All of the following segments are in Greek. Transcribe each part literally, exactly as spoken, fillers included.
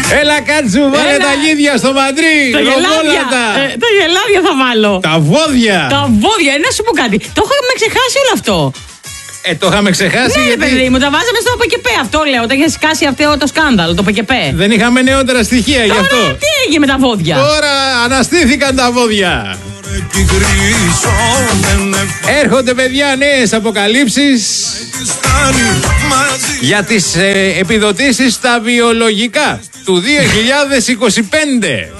Έλα κάτσου, βάλε Έλα. τα γίδια στο μαντρί. Τα γελάδια. Ε, τα γελάδια θα βάλω. Τα βόδια. Τα βόδια, ε, να σου πω κάτι. Το είχαμε ξεχάσει όλο αυτό. Ε, το είχαμε ξεχάσει. Ναι, γιατί... παιδί μου, τα βάζαμε στο ΠΚΠ. Αυτό λέω. Όταν είχε σκάσει αυτό το σκάνδαλο, το ΠΚΠ. Δεν είχαμε νεότερα στοιχεία γι' αυτό. Τώρα, τι έγινε με τα βόδια. Τώρα αναστήθηκαν τα βόδια. Έρχονται, παιδιά, νέες αποκαλύψεις για τις ε, επιδοτήσεις στα βιολογικά του δύο χιλιάδες είκοσι πέντε.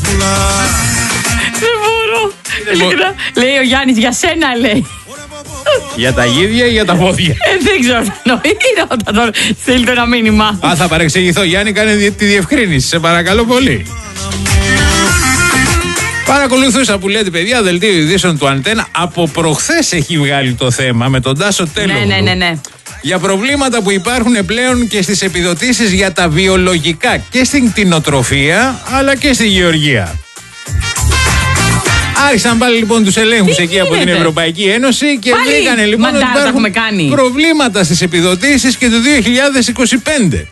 Δεν μπορώ. Λέει ο Γιάννης, για σένα λέει. Για τα γίδια ή για τα πόδια? Ε, δεν ξέρω. Νοήρα όταν το στείλει το ένα μήνυμα. Α, θα παρεξηγηθώ. Γιάννη, κάνε τη διευκρίνηση. Σε παρακαλώ πολύ. Παρακολουθούσα που λέτε, παιδιά, δελτίο ειδήσεων του Αντένα. Από προχθές έχει βγάλει το θέμα με τον Τάσο Τέλογλου. Ναι, ναι, ναι, ναι. Για προβλήματα που υπάρχουν πλέον και στις επιδοτήσεις για τα βιολογικά και στην κτηνοτροφία αλλά και στη γεωργία. Άρχισαν πάλι λοιπόν τους ελέγχους εκεί γίνεται? από την Ευρωπαϊκή Ένωση και πάλι βρήκανε λοιπόν ότι υπάρχουν κάνει. προβλήματα στις επιδοτήσεις και του δύο χιλιάδες είκοσι πέντε.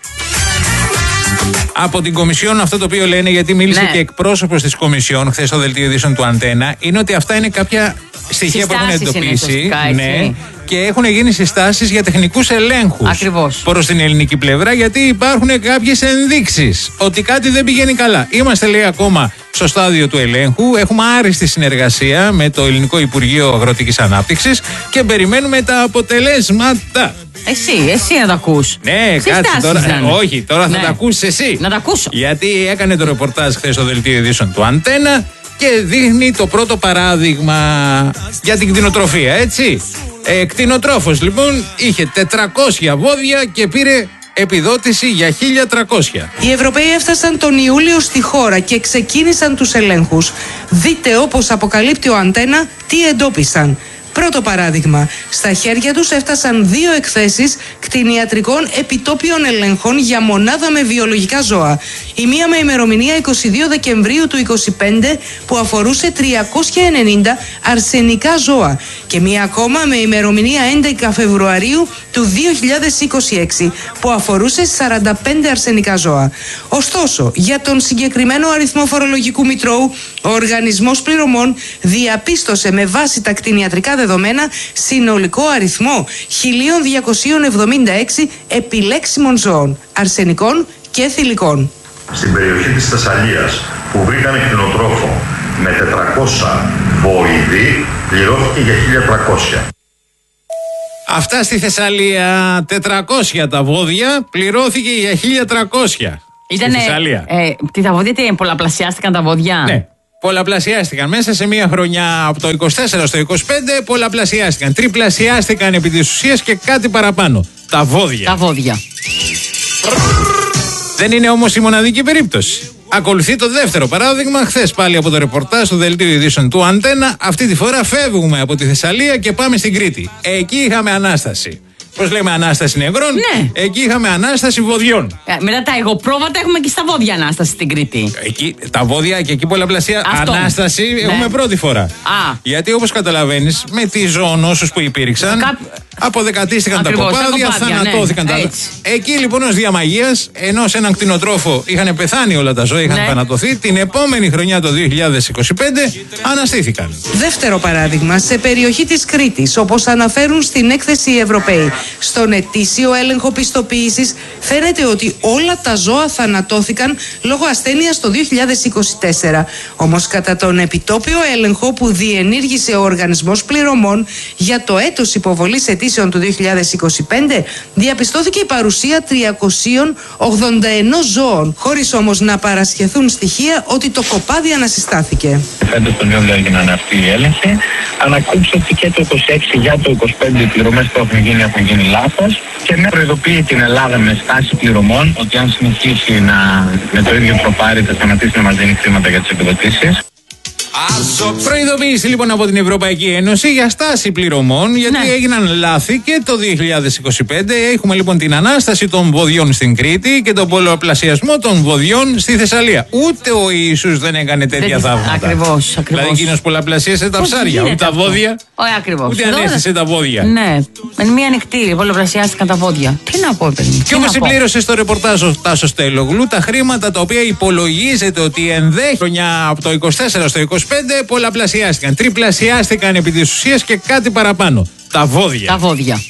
Από την Κομισιόν αυτό το οποίο λένε, γιατί μίλησε ναι. και εκπρόσωπος της Κομισιόν χθες στο δελτίο ειδήσεων του Αντένα, είναι ότι αυτά είναι κάποια στοιχεία που έχουν εντοπίσει ναι, και έχουν γίνει συστάσεις για τεχνικούς ελέγχους. Ακριβώς. Προς την ελληνική πλευρά, γιατί υπάρχουν κάποιες ενδείξεις ότι κάτι δεν πηγαίνει καλά. Είμαστε, λέει, ακόμα στο στάδιο του ελέγχου. Έχουμε άριστη συνεργασία με το Ελληνικό Υπουργείο Αγροτικής Ανάπτυξης και περιμένουμε τα αποτελέσματα. Εσύ, εσύ να τα ακούς. Ναι, κάτσε τώρα. Ε, όχι, τώρα ναι. θα τα ακούσεις εσύ. Να τα ακούσω. Γιατί έκανε το ρεπορτάζ χθες στο δελτίο ειδήσεων του Αντένα και δείχνει το πρώτο παράδειγμα για την κτηνοτροφία, έτσι. Ε, κτηνοτρόφος λοιπόν είχε τετρακόσια βόδια και πήρε επιδότηση για χίλια τριακόσια. Οι Ευρωπαίοι έφτασαν τον Ιούλιο στη χώρα και ξεκίνησαν τους ελέγχους. Δείτε, όπως αποκαλύπτει ο Αντένα, τι εντόπισαν. Πρώτο παράδειγμα, στα χέρια τους έφτασαν δύο εκθέσεις κτηνιατρικών επιτόπιων ελέγχων για μονάδα με βιολογικά ζώα. Η μία με ημερομηνία είκοσι δύο Δεκεμβρίου του είκοσι πέντε που αφορούσε τριακόσια ενενήντα αρσενικά ζώα και μία ακόμα με ημερομηνία έντεκα Φεβρουαρίου του δύο χιλιάδες είκοσι έξι που αφορούσε σαράντα πέντε αρσενικά ζώα. Ωστόσο, για τον συγκεκριμένο αριθμό φορολογικού μητρώου, ο Οργανισμός Πληρωμών διαπίστωσε με βάση τα κτηνιατρικά δεδομένα συνολικό αριθμό χίλια διακόσια εβδομήντα έξι επιλέξιμων ζώων, αρσενικών και θηλυκών. Στην περιοχή της Θεσσαλίας που βρήκαμε κτηνοτρόφο με τετρακόσια βοηδή πληρώθηκε για χίλια τριακόσια. Αυτά στη Θεσσαλία, τετρακόσια τα βόδια, πληρώθηκε για χίλια τριακόσια. Ήτανε, στη Θεσσαλία. Ε, τι τα βόδια, τι, πολλαπλασιάστηκαν τα βόδια. Ναι. Πολλαπλασιάστηκαν μέσα σε μία χρονιά από το είκοσι τέσσερα στο είκοσι πέντε. Πολλαπλασιάστηκαν. Τριπλασιάστηκαν επί της ουσίας και κάτι παραπάνω. Τα βόδια. Τα βόδια. Δεν είναι όμως η μοναδική περίπτωση. Ακολουθεί το δεύτερο παράδειγμα. Χθες πάλι από το ρεπορτάζ του δελτίου ειδήσεων του Αντένα. Αυτή τη φορά φεύγουμε από τη Θεσσαλία και πάμε στην Κρήτη. Εκεί είχαμε ανάσταση. Πώς λέμε, ανάσταση νευρών. Ναι. Εκεί είχαμε ανάσταση βοδιών. Ε, μετά τα εγωπρόβατα έχουμε και στα βόδια ανάσταση στην Κρήτη. Εκεί, τα βόδια και εκεί πολλαπλασία. Αυτό. Ανάσταση ναι. έχουμε πρώτη φορά. Α. Γιατί όπως καταλαβαίνεις, με τις ζωονόσους που υπήρξαν, Κά... αποδεκατίστηκαν τα κοπάδια, θανατώθηκαν ναι. τα άλλα. Εκεί λοιπόν ως διαμαγείας, ενώ σε έναν κτηνοτρόφο είχαν πεθάνει όλα τα ζώα, είχαν ναι. θανατωθεί, την επόμενη χρονιά το δύο χιλιάδες είκοσι πέντε αναστήθηκαν. Δεύτερο παράδειγμα, σε περιοχή της Κρήτης, όπως αναφέρουν στην έκθεση οι Ευρωπαίοι. Στον ετήσιο έλεγχο πιστοποίησης φαίνεται ότι όλα τα ζώα θανατώθηκαν λόγω ασθένειας το δύο χιλιάδες είκοσι τέσσερα. Όμως κατά τον επιτόπιο έλεγχο που διενήργησε ο Οργανισμός Πληρωμών για το έτος υποβολής αιτήσεων του δύο χιλιάδες είκοσι πέντε διαπιστώθηκε η παρουσία τριακόσια ογδόντα ένα ζώων, χωρίς όμως να παρασχεθούν στοιχεία ότι το κοπάδι ανασυστάθηκε. Φέτος τον Ιούλιο έγιναν αυτοί οι έλεγχοι. Ανακούψω ότι και το είκοσι έξι για το είκοσι πέντε οι πληρωμές που έχουν γίνει έχουν γίνει λάθος και με προειδοποιεί την Ελλάδα με στάση πληρωμών ότι αν συνεχίσει να, με το ίδιο προπάρι θα σταματήσει να μας δίνει χρήματα για τις επιδοτήσεις. Προειδοποίηση λοιπόν από την Ευρωπαϊκή Ένωση για στάση πληρωμών, γιατί ναι. έγιναν λάθη και το δύο χιλιάδες είκοσι πέντε. Έχουμε λοιπόν την ανάσταση των βοδιών στην Κρήτη και τον πολλαπλασιασμό των βοδιών στη Θεσσαλία. Ούτε ο Ιησούς δεν έκανε τέτοια δεν... θαύματα. Ακριβώς, ακριβώς. Δηλαδή εκείνος πολλαπλασίασε τα ψάρια, ούτε τα βόδια. Όχι, ακριβώς. Ούτε ανέστησε τα βόδια. Ναι, με μία νυχτή πολλαπλασιάστηκαν τα βόδια. Τι να πω, παιδί. Και όπως συμπλήρωσε στο ρεπορτάζ ο Τάσος Τελογλού, τα χρήματα τα οποία υπολογίζεται ότι ενδέχεται από το είκοσι τέσσερα στο είκοσι πέντε πολλαπλασιάστηκαν. Τριπλασιάστηκαν επί της ουσίας και κάτι παραπάνω. Τα βόδια. Τα βόδια.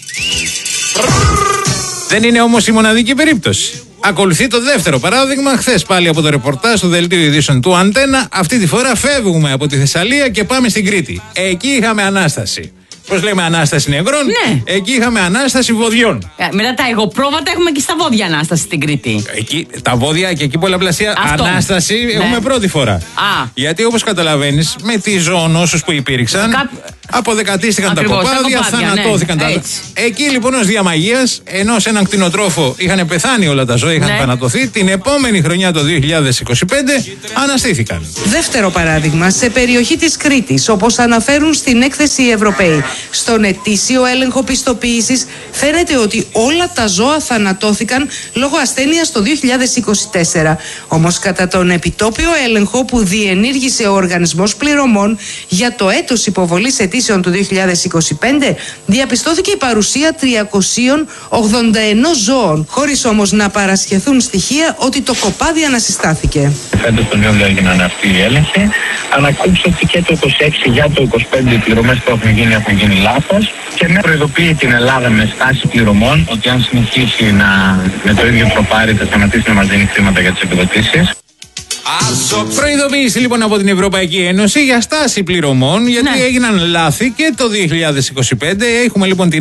Δεν είναι όμως η μοναδική περίπτωση. Ακολουθεί το δεύτερο παράδειγμα. Χθες πάλι από το ρεπορτάζ του δελτίου ειδήσεων του Αντένα. Αυτή τη φορά φεύγουμε από τη Θεσσαλία και πάμε στην Κρήτη. Εκεί είχαμε ανάσταση. Πώς λέμε, ανάσταση νευρών. Ναι. Εκεί είχαμε ανάσταση βοδιών. Ε, μετά τα υγοπρόβατα έχουμε και στα βόδια ανάσταση στην Κρήτη. Εκεί, τα βόδια και εκεί πολλαπλασία. Αυτό. Ανάσταση ναι. έχουμε πρώτη φορά. Α. Γιατί όπως καταλαβαίνεις, με τις ζωονόσους που υπήρξαν. Κα... Αποδεκατίστηκαν τα κοπάδια, θανατώθηκαν ναι. τα ζώα. Εκεί λοιπόν ως διαμαγείας, ενώ σε έναν κτηνοτρόφο είχαν πεθάνει όλα τα ζώα, είχαν ναι. θανατωθεί, την επόμενη χρονιά το δύο χιλιάδες είκοσι πέντε αναστήθηκαν. Δεύτερο παράδειγμα, σε περιοχή της Κρήτης, όπως αναφέρουν στην έκθεση οι Ευρωπαίοι, στον ετήσιο έλεγχο πιστοποίησης φαίνεται ότι όλα τα ζώα θανατώθηκαν λόγω ασθένειας το δύο χιλιάδες είκοσι τέσσερα. Όμως κατά τον επιτόπιο έλεγχο που διενήργησε ο Οργανισμός Πληρωμών για το έτος υποβολής αιτήσεων του δύο χιλιάδες είκοσι πέντε, διαπιστώθηκε η παρουσία τριακοσίων ογδόντα ένα ζώων, χωρίς όμως να παρασχεθούν στοιχεία ότι το κοπάδι ανασυστάθηκε. Φέτος τον Ιούλιο έγιναν αυτοί οι έλεγχοι. Ανακούψω ότι και το είκοσι έξι για το είκοσι πέντε οι πληρωμές που έχουν γίνει έχουν γίνει λάθος και με προειδοποιεί την Ελλάδα με στάση πληρωμών ότι αν συνεχίσει να, με το ίδιο τροπάρι θα σταματήσει να μας δίνει χρήματα για τις επιδοτήσεις. Προειδοποίηση λοιπόν από την Ευρωπαϊκή Ένωση για στάση πληρωμών, γιατί ναι. έγιναν λάθη και το δύο χιλιάδες είκοσι πέντε. Έχουμε λοιπόν την